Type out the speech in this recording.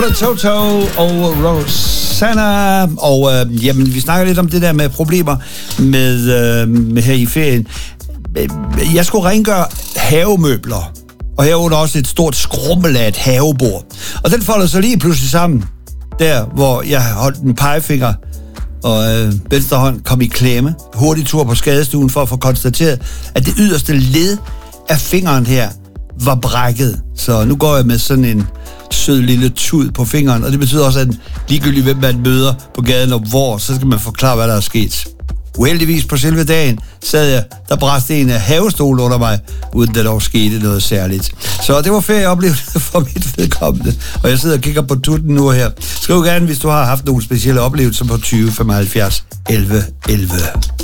Toto og Rosanna. Og jamen, vi snakker lidt om det der med problemer med her i ferien. Jeg skulle rengøre havemøbler, og herunder også et stort skrummel af et havebord. Og den folder så lige pludselig sammen, der hvor jeg holdt en pegefinger, og venstre hånd kom i klemme. Hurtig tur på skadestuen for at få konstateret, at det yderste led af fingeren her var brækket. Så nu går jeg med sådan en sød lille tud på fingeren, og det betyder også, at ligegyldigt hvem man møder på gaden og hvor, så skal man forklare, hvad der er sket. Uheldigvis på selve dagen sad jeg, der bræste en af havestolen under mig, uden der dog skete noget særligt. Så det var ferieoplevelse for mit vedkommende, og jeg sidder og kigger på tutten nu her. Skriv gerne, hvis du har haft nogle specielle oplevelser på 20 75 11 11.